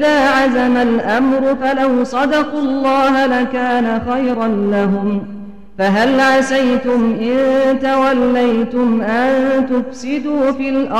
إذا عزم الأمر فلو صدقوا الله لكان خيرا لهم فهل عسيتم إن توليتم أن تفسدوا في الأرض